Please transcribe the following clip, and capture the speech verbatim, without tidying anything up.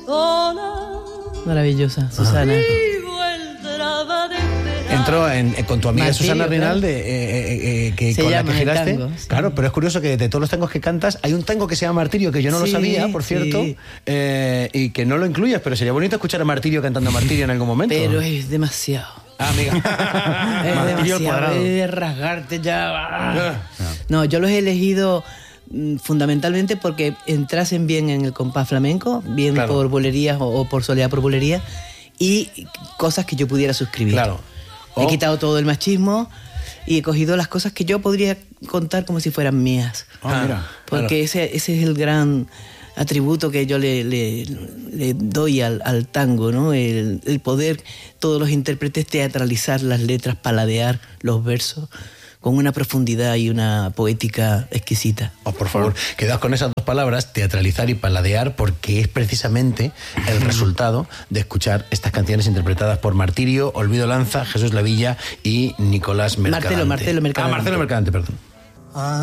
Maravillosa, Susana. Entró en, en, con tu amiga Martirio, Susana claro. Rinaldi, eh, eh, eh, que Se con la llama que el giraste. tango, sí. Claro, pero es curioso que de todos los tangos que cantas, hay un tango que se llama Martirio, que yo no Sí, lo sabía, por cierto, sí. eh, y que no lo incluyas, pero sería bonito escuchar a Martirio cantando Martirio en algún momento. Pero es demasiado. Ah, amiga. Es Martirio al demasiado, cuadrado. es de rasgarte ya. No, yo los he elegido mm, fundamentalmente porque entrasen bien en el compás flamenco, bien Claro. por bolerías o, o por soleá por bolería, y cosas que yo pudiera suscribir. Claro. He O- quitado todo el machismo y he cogido las cosas que yo podría contar como si fueran mías. Ah, mira. Porque Claro. ese, ese es el gran atributo que yo le, le- le doy al, al tango, ¿no? El, el poder, todos los intérpretes, teatralizar las letras, paladear los versos con una profundidad y una poética exquisita. Oh, por favor, quedaos con esas dos palabras, teatralizar y paladear, porque es precisamente el resultado de escuchar estas canciones interpretadas por Martirio, Olvido Lanza, Jesús Lavilla y Nicolás Mercadante. Marcelo, Marcelo Mercadante. Ah, Marcelo Mercadante, perdón.